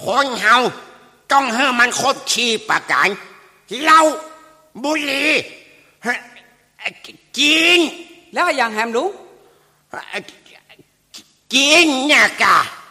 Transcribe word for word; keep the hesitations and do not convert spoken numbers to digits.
คนเฮาต้องให้มันครบชีประการเหล้าบุหรี่กินแล้วอย่างแฮมลุงกินเนี่ยกะ